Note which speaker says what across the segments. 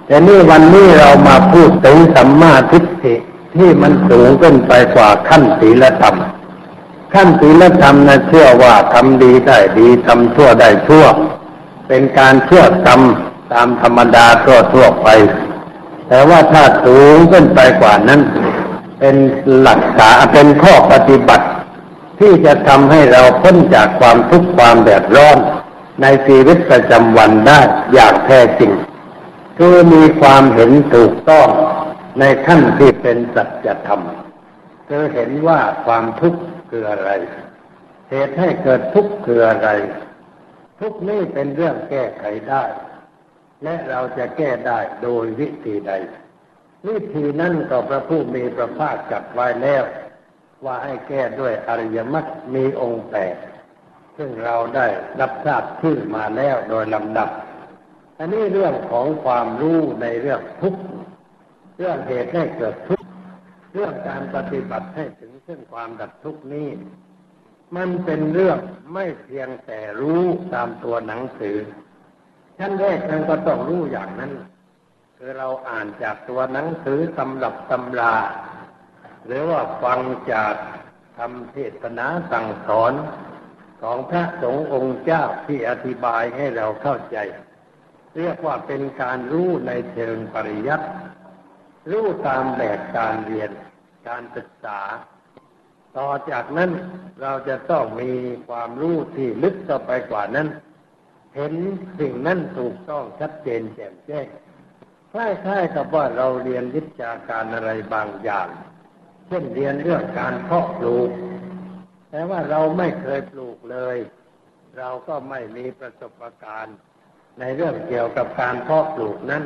Speaker 1: แต่นี่วันนี้เรามาพูดถึงสัมมาทิฏฐิที่มันสูงขึ้นไปกว่าขั้นศีลธรรมขั้นศีลธรรมนะเชื่อว่าทำดีได้ดีทำชั่วได้ชั่วเป็นการเชื่อกรรมตามธรรมดาทั่วไปแต่ว่าถ้าสูงขึ้นไปกว่านั้นเป็นหลักฐานเป็นข้อปฏิบัติที่จะทำให้เราพ้นจากความทุกข์ความเดือดร้อนในชีวิตประจำวันได้อย่างแท้จริงคือมีความเห็นถูกต้องในขั้นที่เป็นสัจธรรมคือเห็นว่าความทุกข์คืออะไรเหตุให้เกิดทุกข์คืออะไรทุกข์นี้เป็นเรื่องแก้ไขได้และเราจะแก้ได้โดยวิธีใดวิธีนั้นก็พระผู้มีพระภาคจัดไว้แล้วว่าให้แก้ด้วยอริยมรรคมีองค์8ซึ่งเราได้รับทราบชื่อมาแล้วโดยลำดับอันนี้เรื่องของความรู้ในเรื่องทุกข์เรื่องเหตุให้เกิดทุกข์เรื่องการปฏิบัติให้ถึงซึ่งความดับทุกข์นี้มันเป็นเรื่องไม่เพียงแต่รู้ตามตัวหนังสือชั้นแรกนั้นก็ต้องรู้อย่างนั้นคือเราอ่านจากตัวหนังสือตำรับตำราหรือว่าฟังจากคำเทศนาสั่งสอนของพระสงฆ์องค์เจ้าที่อธิบายให้เราเข้าใจเรียกว่าเป็นการรู้ในเชิงปริยัติรู้ตามแบบการเรียนการศึกษาต่อจากนั้นเราจะต้องมีความรู้ที่ลึกต่อไปกว่านั้นเห็นสิ่งนั้นถูกต้องชัดเจนแจ่มแจ้งคล้ายๆกับว่าเราเรียนวิชาการอะไรบางอย่างเช่นเรียนเรื่องการเพาะปลูกแต่ว่าเราไม่เคยปลูกเลยเราก็ไม่มีประสบการณ์ในเรื่องเกี่ยวกับการเพาะปลูกนั้น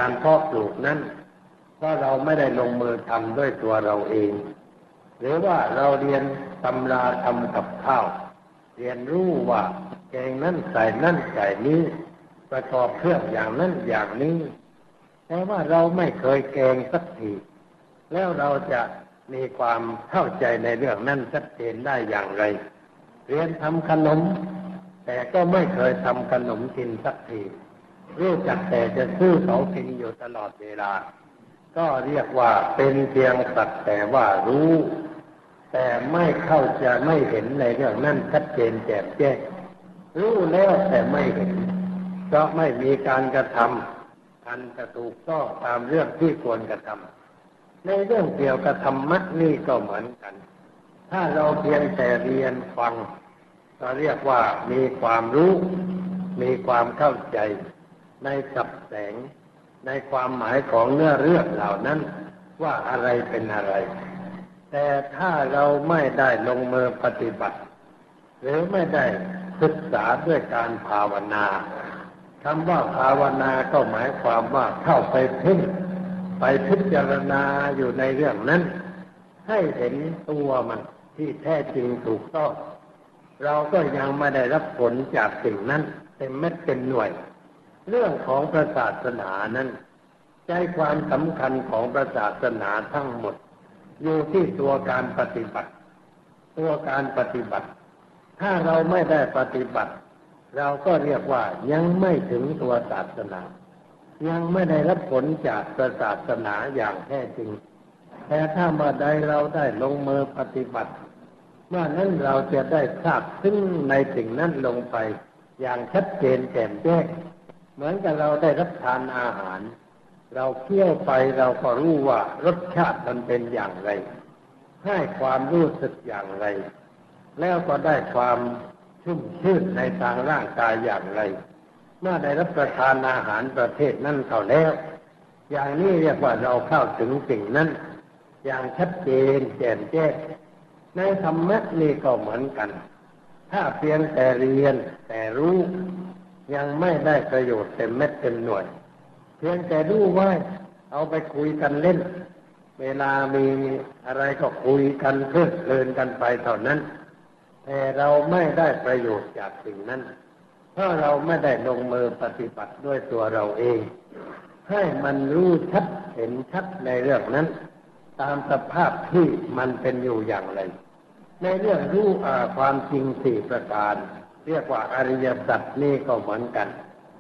Speaker 1: เพราะเราไม่ได้ลงมือทำด้วยตัวเราเองหรือว่าเราเรียนตำราทำกับข้าวเรียนรู้ว่าแกงนั้นใส่นั่นใส่นี้ประกอบเครื่องอย่างนั้นอย่างนี้แต่ว่าเราไม่เคยแกงสักทีแล้วเราจะมีความเข้าใจในเรื่องนั้นชัดเจนได้อย่างไรเรียนทำขนมแต่ก็ไม่เคยทำขนมกินสักทีรู้จักแต่จะซื้อเขากินอยู่ตลอดเวลาก็เรียกว่าเป็นเพียงสักแต่ว่ารู้แต่ไม่เข้าใจไม่เห็นในเรื่องนั้นชัดเจนแจ่มแจ้งรู้แล้วแต่ไม่เห็นเพราะไม่มีการกระทำอันจะถูกต้องตามเรื่องที่ควรกระทำในเรื่องเกี่ยวกับธรรมะนี่ก็เหมือนกันถ้าเราเพียงแต่เรียนฟังก็เรียกว่ามีความรู้มีความเข้าใจในศัพท์แสงในความหมายของเนื้อเรื่องเหล่านั้นว่าอะไรเป็นอะไรแต่ถ้าเราไม่ได้ลงมือปฏิบัติหรือไม่ได้ศึกษาด้วยการภาวนาคำว่าภาวนาก็หมายความว่าเข้าไปเพ่งไปพิจารณาอยู่ในเรื่องนั้นให้เห็นตัวมันที่แท้จริงถูกต้องเราก็ยังไม่ได้รับผลจากสิ่งนั้นเต็มเม็ดเต็มหน่วยเรื่องของพระศาสนานั้นใจความสำคัญของพระศาสนาทั้งหมดอยู่ที่ตัวการปฏิบัติถ้าเราไม่ได้ปฏิบัติเราก็เรียกว่ายังไม่ถึงตัวศาสนายังไม่ได้รับผลจากพระศาสนาอย่างแท้จริงแต่ถ้าเมื่อใดเราได้ลงมือปฏิบัติเมื่อนั้นเราจะได้ทราบซึ่งในสิ่งนั้นลงไปอย่างชัดเจนแจ่มแจ้งเหมือนกับเราได้รับทานอาหารเราเคี้ยวไปเราก็รู้ว่ารสชาติมันเป็นอย่างไรให้ความรู้สึกอย่างไรแล้วก็ได้ความชุ่มชื่นในทางร่างกายอย่างไรเมื่อได้รับประทานอาหารประเภทนั้นเข้าแล้วอย่างนี้เรียกว่าเราเข้าถึงสิ่งนั้นอย่างชัดเจนแจ่มแจ้งในธรรมะนี่ก็เหมือนกันถ้าเพียงแต่เรียนแต่รู้ยังไม่ได้ประโยชน์เต็มเม็ดเต็มหน่วยเพียงแต่รู้ไว้เอาไปคุยกันเล่นเวลามีอะไรก็คุยกันเพลิดเพลินกันไปเท่านั้นแต่เราไม่ได้ประโยชน์จากสิ่งนั้นเพราะเราไม่ได้ลงมือปฏิบัติด้วยตัวเราเองให้มันรู้ชัดเห็นชัดในเรื่องนั้นตามสภาพที่มันเป็นอยู่อย่างไรในเรื่องรู้ความจริง4ประการเรียกว่าอริยสัจนี่ก็เหมือนกัน